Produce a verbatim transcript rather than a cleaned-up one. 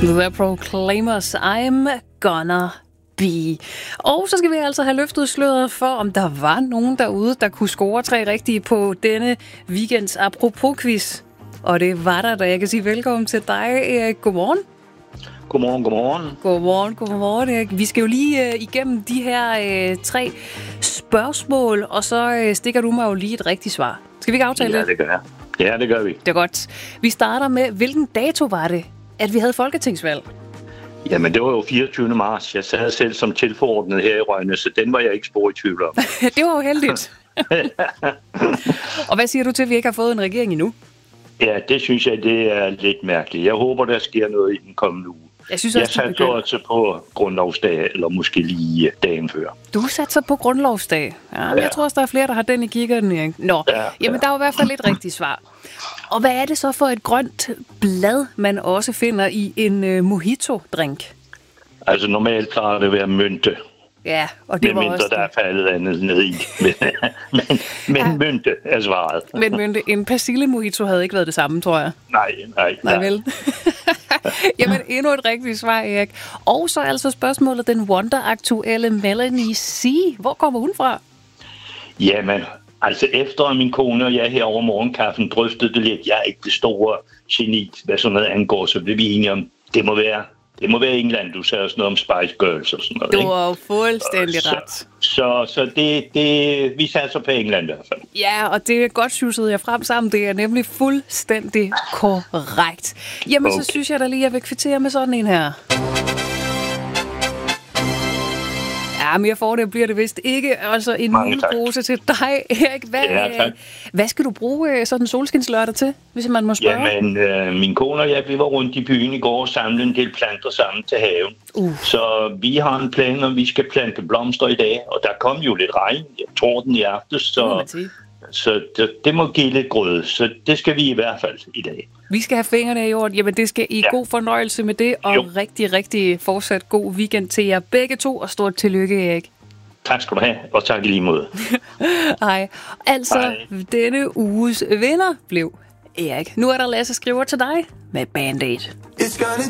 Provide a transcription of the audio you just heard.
The Proclaimers, I'm gonna be. Og så skal vi altså have løftet sløret for, om der var nogen derude, der kunne score tre rigtige på denne weekends apropos-quiz. Og det var der, da jeg kan sige velkommen til dig, Erik. Godmorgen. Godmorgen, godmorgen. Godmorgen, godmorgen, Erik. Vi skal jo lige uh, igennem de her uh, tre spørgsmål, og så uh, stikker du mig jo lige et rigtigt svar. Skal vi ikke aftale det? Ja, det gør jeg. Ja, det gør vi. Det er godt. Vi starter med, hvilken dato var det, at vi havde folketingsvalg? Jamen, det var jo fireogtyvende marts. Jeg sad selv som tilforordnet her i Rønne, så den var jeg ikke spor i tvivl om. Det var jo heldigt. Og hvad siger du til, at vi ikke har fået en regering endnu? Ja, det synes jeg, det er lidt mærkeligt. Jeg håber, der sker noget i den kommende uge. Jeg synes også, jeg satte også på grundlovsdag, eller måske lige dagen før. Du satte sig på grundlovsdag. Ja, ja. Jeg tror også, der er flere, der har den i kikkerten, Erik. Nå, ja, jamen ja. Der er jo i hvert fald et rigtigt svar. Og hvad er det så for et grønt blad, man også finder i en uh, mojito-drink? Altså normalt plejer det at være mynte. Ja, og det men var mindre, også... der er faldet andet ned i. Men, men, men ja. Mynte er svaret. Men mynte, en persille-mojito havde ikke været det samme, tror jeg. Nej, nej. Nej, vel. Jamen, endnu et rigtigt svar, Erik. Og så altså spørgsmålet, den wonder-aktuelle Melanie C. Hvor kommer hun fra? Jamen, altså efter at min kone og jeg her over morgenkaffen drøftede det lidt, jeg er ikke det store geni, hvad sådan noget angår, så blev vi enige om, det må være, det må være England, du sagde sådan noget om Spice Girls og sådan noget. Du har jo fuldstændig så, ret. Så, så, så det, det, vi satser på England i hvert fald. Ja, og det er godt syssede jeg frem sammen, det er nemlig fuldstændig korrekt. Jamen, okay. Så synes jeg da lige, jeg vil kvittere med sådan en her. Ja, mere for det bliver det vist ikke. Altså en mulepose til dig, Erik. Hvad, ja, hvad skal du bruge sådan en solskinslørdag til, hvis man må spørge? Jamen, øh, min kone og jeg, vi var rundt i byen i går og samlede en del planter sammen til haven. Uh. Så vi har en plan, og vi skal plante blomster i dag. Og der kom jo lidt regn, torden i aftes, så, så det, det må give lidt grød. Så det skal vi i hvert fald i dag. Vi skal have fingrene i orden. Jamen, det skal I ja. God fornøjelse med det, og jo. rigtig, rigtig fortsat god weekend til jer begge to, og stort tillykke, Erik. Tak skal du have, og tak i lige måde. Hej. Altså, Hej. Denne uges vinder blev Erik. Nu er der Lasse Skriver til dig med Band-Aid. It's gonna